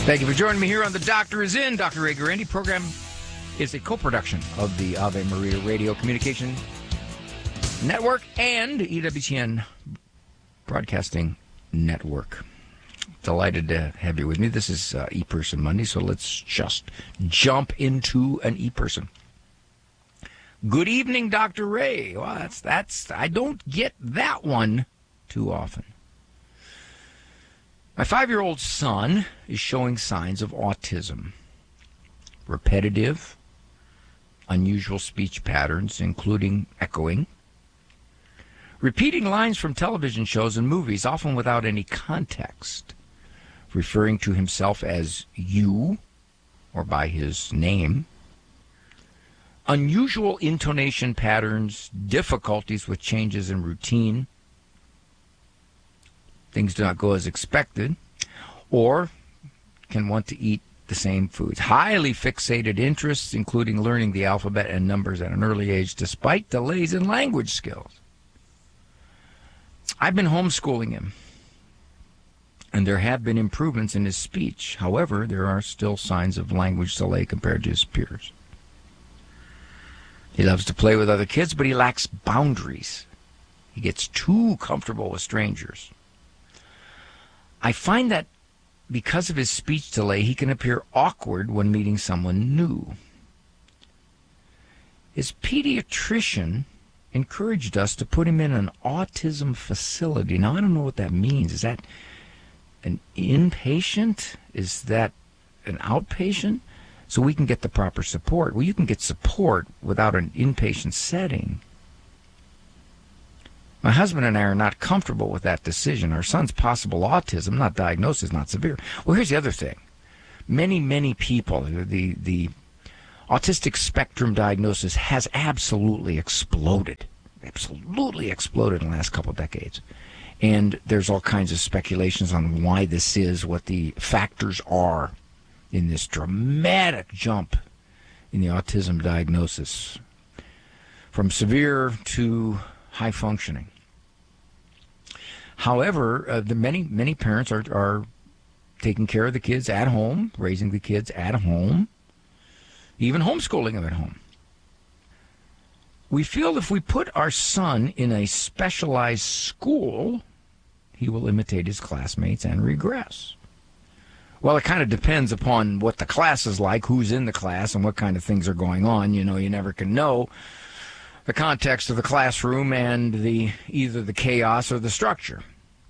Thank you for joining me here on The Doctor Is In. Dr. Ray Guarendi program is a co-production of the Ave Maria Radio Communication Network and EWTN Broadcasting Network. Delighted to have you with me. This is ePerson Monday, so let's just jump into an ePerson. Good evening, Dr. Ray. Well, that's I don't get that one too often. My 5-year-old son is showing signs of autism. Repetitive, unusual speech patterns, including echoing. Repeating lines from television shows and movies, often without any context. Referring to himself as you or by his name. Unusual intonation patterns, difficulties with changes in routine. Things do not go as expected, or can want to eat the same foods. Highly fixated interests, including learning the alphabet and numbers at an early age, despite delays in language skills. I've been homeschooling him, and there have been improvements in his speech. However, there are still signs of language delay compared to his peers. He loves to play with other kids, but he lacks boundaries. He gets too comfortable with strangers. I find that because of his speech delay, he can appear awkward when meeting someone new. His pediatrician encouraged us to put him in an autism facility. Now, I don't know what that means. Is that an inpatient? Is that an outpatient? So we can get the proper support. Well, you can get support without an inpatient setting. My husband and I are not comfortable with that decision. Our son's possible autism, not diagnosis, not severe. Well, here's the other thing. Many people, the autistic spectrum diagnosis has absolutely exploded in the last couple of decades. And there's all kinds of speculations on why this is, what the factors are in this dramatic jump in the autism diagnosis, from severe to high functioning. However, many parents are taking care of the kids at home, raising the kids at home, even homeschooling them at home. We feel if we put our son in a specialized school, he will imitate his classmates and regress. Well, it kind of depends upon what the class is like, who's in the class, and what kind of things are going on. You know, you never can know the context of the classroom and either the chaos or the structure.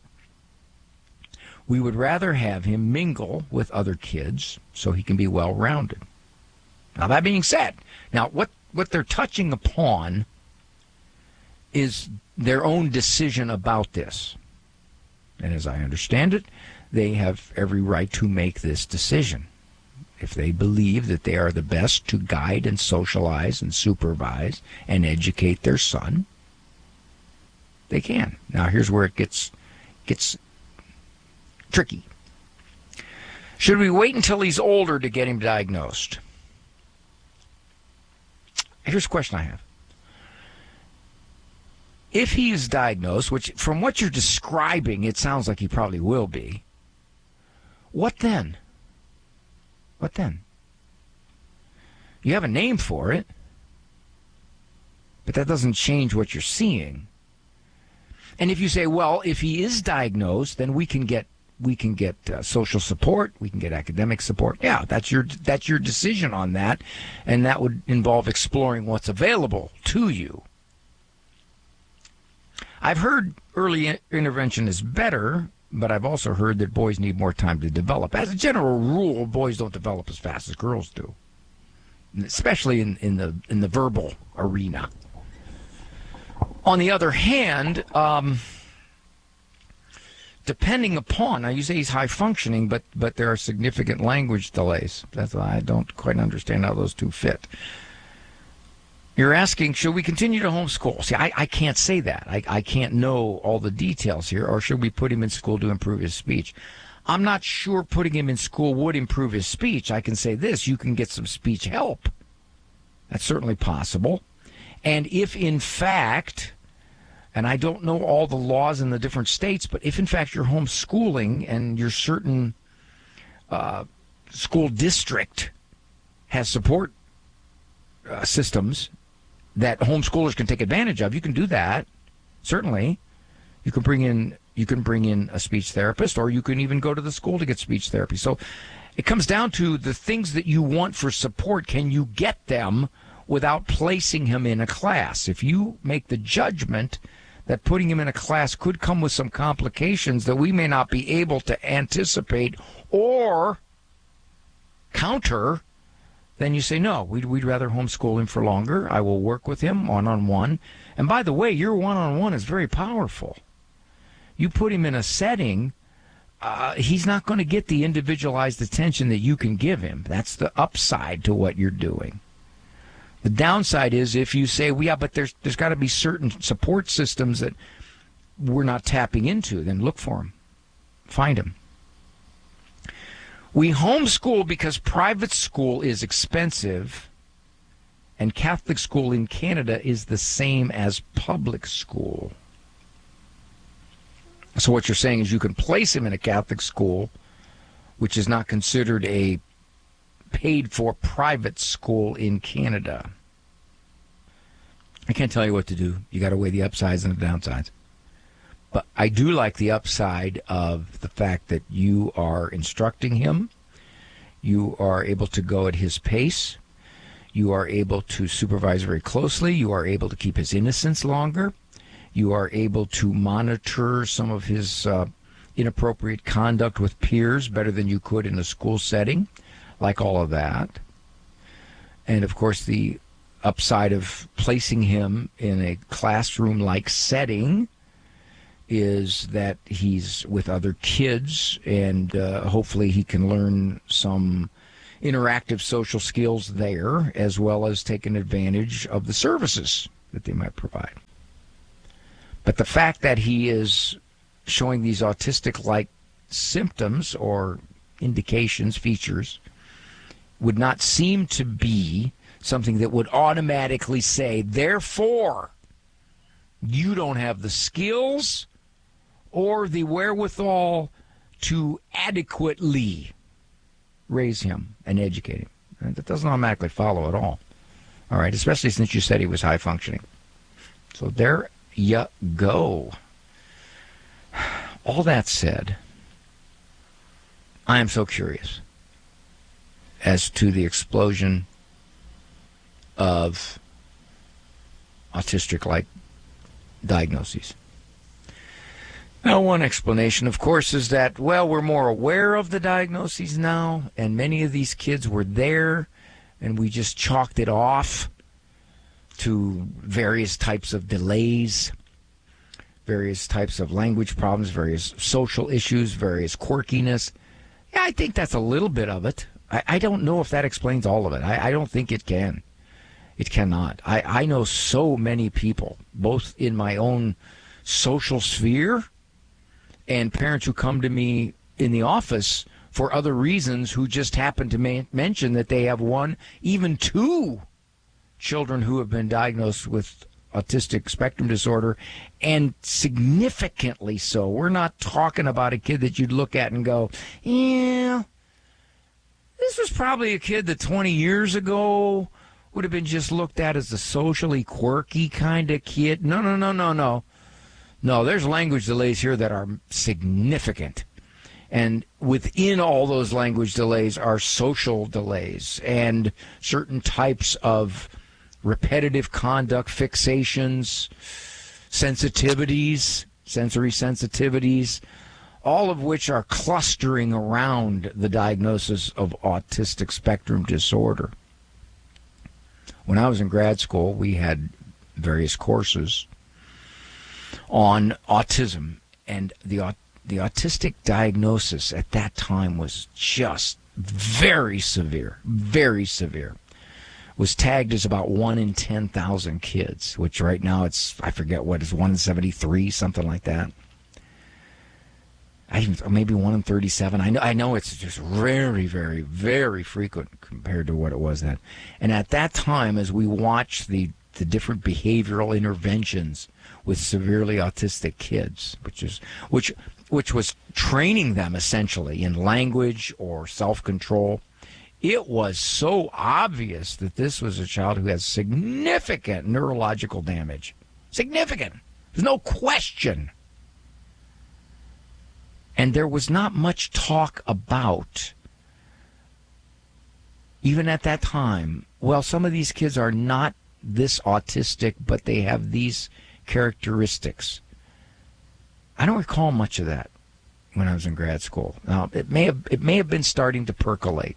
We would rather have him mingle with other kids so he can be well-rounded. Now, that being said, what they're touching upon is their own decision about this. And as I understand it, they have every right to make this decision. If they believe that they are the best to guide and socialize and supervise and educate their son, they can. Now, here's where it gets tricky. Should we wait until he's older to get him diagnosed? Here's a question I have. If he is diagnosed, which from what you're describing, it sounds like he probably will be, what then? What then? You have a name for it, but that doesn't change what you're seeing. And if you say, well, if he is diagnosed, then we can get social support, we can get academic support. Yeah, that's your decision on that, and that would involve exploring what's available to you. I've heard early intervention is better, but I've also heard that boys need more time to develop. As a general rule, boys don't develop as fast as girls do, especially in the verbal arena. On the other hand, depending upon, now you say he's high functioning, but there are significant language delays. That's why I don't quite understand how those two fit. You're asking, should we continue to homeschool? See, I can't say that. I can't know all the details here. Or should we put him in school to improve his speech? I'm not sure putting him in school would improve his speech. I can say this, you can get some speech help. That's certainly possible. And if in fact, and I don't know all the laws in the different states, but if in fact you're homeschooling and you're certain school district has support systems that homeschoolers can take advantage of, you can do that. Certainly, you can bring in a speech therapist, or you can even go to the school to get speech therapy. So it comes down to the things that you want for support. Can you get them without placing him in a class? If you make the judgment that putting him in a class could come with some complications that we may not be able to anticipate or counter, then you say, no, we'd rather homeschool him for longer. I will work with him one-on-one. And by the way, your one-on-one is very powerful. You put him in a setting, he's not going to get the individualized attention that you can give him. That's the upside to what you're doing. The downside is if you say, well, yeah, but there's got to be certain support systems that we're not tapping into, then look for them. Find them. We homeschool because private school is expensive, and Catholic school in Canada is the same as public school. So what you're saying is you can place him in a Catholic school, which is not considered a paid-for private school in Canada. I can't tell you what to do. You got to weigh the upsides and the downsides. But I do like the upside of the fact that you are instructing him. You are able to go at his pace. You are able to supervise very closely. You are able to keep his innocence longer. You are able to monitor some of his inappropriate conduct with peers better than you could in a school setting. Like all of that. And, of course, the upside of placing him in a classroom-like setting is that he's with other kids, and hopefully he can learn some interactive social skills there, as well as taking advantage of the services that they might provide. But the fact that he is showing these autistic-like symptoms or indications, features, would not seem to be something that would automatically say, therefore, you don't have the skills or the wherewithal to adequately raise him and educate him. And that doesn't automatically follow at all. All right, especially since you said he was high functioning. So there you go. All that said, I am so curious as to the explosion of autistic-like diagnoses. Now, one explanation, of course, is that, well, we're more aware of the diagnoses now, and many of these kids were there, and we just chalked it off to various types of delays, various types of language problems, various social issues, various quirkiness. Yeah, I think that's a little bit of it. I don't know if that explains all of it. I don't think it can. It cannot. I know so many people, both in my own social sphere and parents who come to me in the office for other reasons, who just happen to mention that they have one, even two children who have been diagnosed with autistic spectrum disorder, and significantly so. We're not talking about a kid that you'd look at and go, yeah, this was probably a kid that 20 years ago would have been just looked at as a socially quirky kind of kid. No. No, there's language delays here that are significant. And within all those language delays are social delays and certain types of repetitive conduct fixations, sensitivities, sensory sensitivities, all of which are clustering around the diagnosis of autistic spectrum disorder. When I was in grad school, we had various courses on autism, and the autistic diagnosis at that time was just very severe, very severe. Was tagged as about 1 in 10,000 kids, which right now it's, I forget what, is 1 in 73, something like that. Maybe 1 in 37. I know it's just very, very, very frequent compared to what it was then. And at that time, as we watched the different behavioral interventions with severely autistic kids, which which was training them essentially in language or self-control, it was so obvious that this was a child who has significant neurological damage. Significant. There's no question. And there was not much talk about, even at that time, well, some of these kids are not this autistic, but they have these characteristics. I don't recall much of that when I was in grad school. Now, it may have been starting to percolate,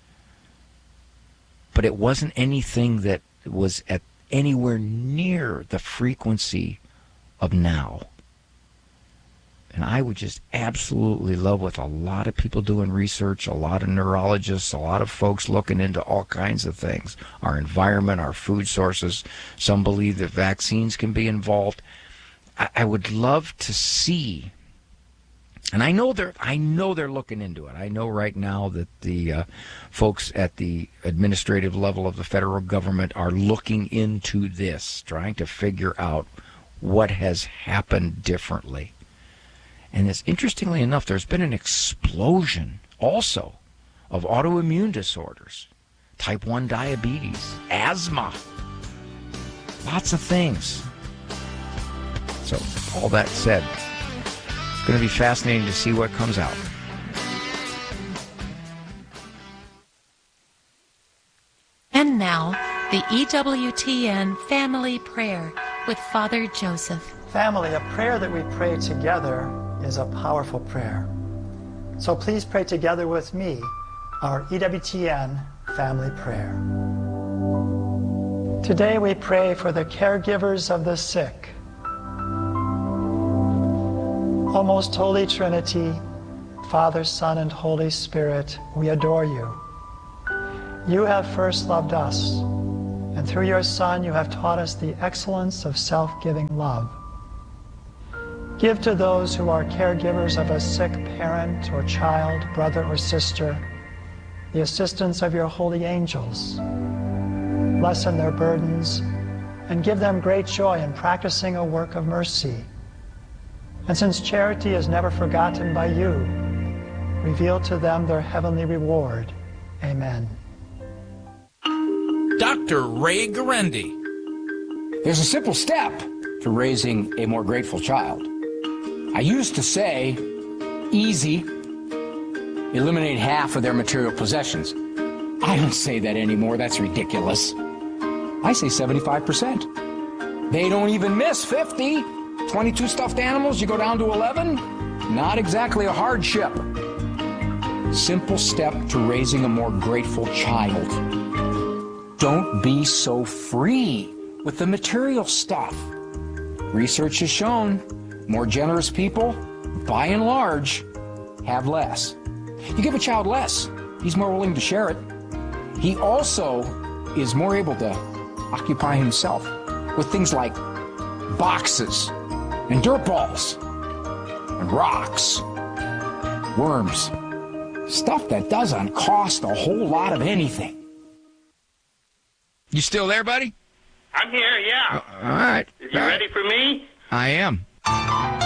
but it wasn't anything that was at anywhere near the frequency of now. And I would just absolutely love, with a lot of people doing research, a lot of neurologists, a lot of folks looking into all kinds of things, our environment, our food sources. Some believe that vaccines can be involved. I would love to see, and I know they're looking into it. I know right now that the folks at the administrative level of the federal government are looking into this, trying to figure out what has happened differently. And it's, interestingly enough, there's been an explosion also of autoimmune disorders, type 1 diabetes, asthma, lots of things. So, all that said, it's going to be fascinating to see what comes out. And now, the EWTN Family Prayer with Father Joseph. Family, a prayer that we pray together is a powerful prayer. So please pray together with me our EWTN family prayer. Today we pray for the caregivers of the sick. O most holy Trinity, Father, Son, and Holy Spirit, we adore you. You have first loved us, and through your Son you have taught us the excellence of self-giving love. Give to those who are caregivers of a sick parent or child, brother or sister, the assistance of your holy angels. Lessen their burdens and give them great joy in practicing a work of mercy. And since charity is never forgotten by you, reveal to them their heavenly reward. Amen. Dr. Ray Guarendi. There's a simple step to raising a more grateful child. I used to say, easy, eliminate half of their material possessions. I don't say that anymore. That's ridiculous. I say 75%. They don't even miss 50. 22 stuffed animals, you go down to 11? Not exactly a hardship. Simple step to raising a more grateful child. Don't be so free with the material stuff. Research has shown more generous people, by and large, have less. You give a child less, he's more willing to share it. He also is more able to occupy himself with things like boxes and dirt balls and rocks, worms, stuff that doesn't cost a whole lot of anything. You still there, buddy? I'm here, yeah. All right. Is you ready for me? I am.